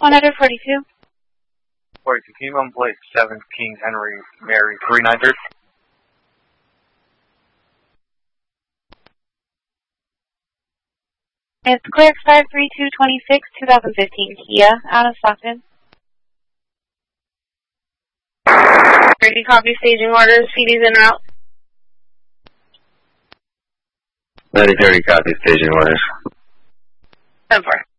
142. 42, can you run plate 7 King Henry Mary 393? It's clear 53226, 2015 Kia, out of Stockton. 30 copy staging orders, CDs en route. 30 copy staging orders. 10-4.